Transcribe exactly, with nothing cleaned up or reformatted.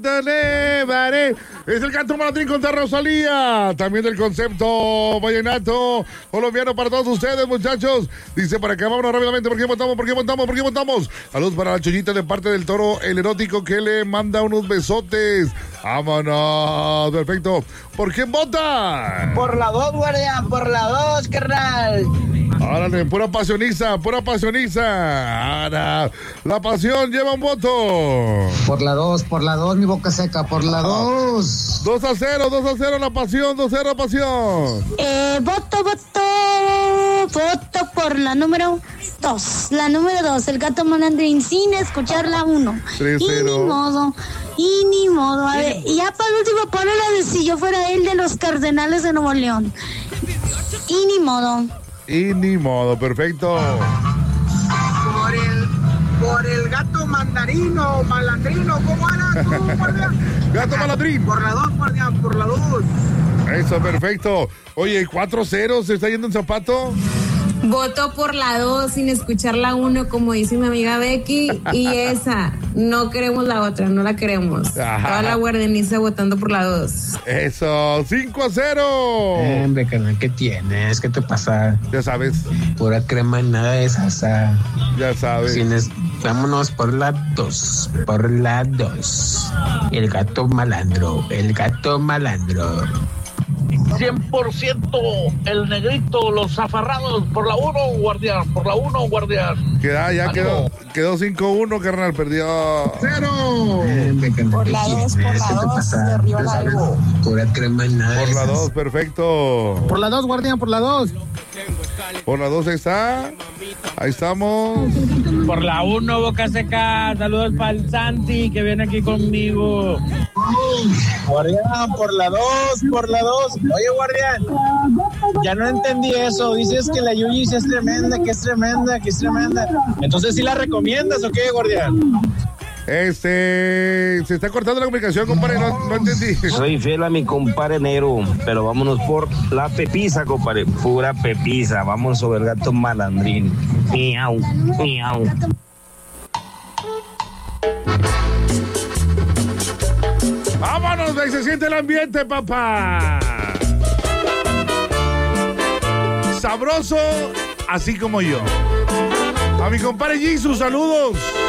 Te llevaré. Es el canto Malandrín contra Rosalía. También del concepto vallenato colombiano para todos ustedes, muchachos. Dice para acá, vámonos rápidamente. ¿Por qué votamos? ¿Por qué votamos? ¿Por qué votamos? Saludos para la Chollita de parte del Toro, el erótico que le manda unos besotes. Vámonos. Perfecto. ¿Por quién vota? Por la dos, guardián. Por la dos, carnal. Árale, pura pasioniza, pura pasioniza. Ahora, la pasión lleva un voto. Por la dos, por la dos, mi boca seca, por la dos. dos a cero, dos a cero la pasión, dos a cero la pasión. Eh, voto, voto, voto por la número dos. La número dos, el gato malandrín, sin escuchar la uno. tres cero. Y ni modo, y ni modo. A ver, y ya para el último, ponle la de si yo fuera él de los Cardenales de Nuevo León. Y ni modo. Y ni modo, perfecto. Por el, por el gato mandarino, malandrino, ¿cómo era tú, guardián? Gato malandrín. Por la dos, guardián, por la dos. Eso, perfecto. Oye, cuatro cero, ¿se está yendo en zapato? Voto por la dos sin escuchar la uno, como dice mi amiga Becky, y esa, no queremos la otra, no la queremos. Ajá. Toda la guardeniza votando por la dos. Eso, cinco a cero. Hombre, carnal, ¿qué tienes? ¿Qué te pasa? Ya sabes, Pura crema y nada de salsa. ya sabes. Tienes, vámonos por la dos, por la dos. El gato malandro, el gato malandro. cien por ciento el negrito, los zafarrados, por la uno, guardián, por la uno, guardián. Queda, ya Ánimo. quedó, quedó cinco uno, carnal, perdió. Cero. Hombre, carnal, Por ¿qué la dos, tienes? por la ¿Qué te dos, pasa? de arriba Tú la sabes, algo. Pura crema y nada Por de la salsa. dos, perfecto. Por la dos, guardián, por la dos. Por la dos está. Ahí estamos. Por la uno, boca seca. Saludos para el Santi que viene aquí conmigo. Guardián, por la dos, por la dos. Oye, guardián, ya no entendí eso. Dices que la Yuyis es tremenda, que es tremenda, que es tremenda. Entonces, ¿sí la recomiendas o qué, guardián? Este. Se está cortando la comunicación, compadre. No, no entendí. Soy fiel a mi compadre Nero, pero vámonos por la pepiza, compadre. Pura pepiza. Vamos sobre el gato malandrín. Miau, miau. ¡Vámonos, ve! Se siente el ambiente, papá. Sabroso, así como yo. A mi compadre Jesus, saludos.